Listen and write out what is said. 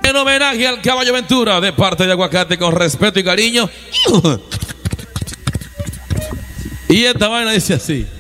En homenaje al Caballo Ventura, de parte de Aguacate, con respeto y cariño. Y esta vaina dice así.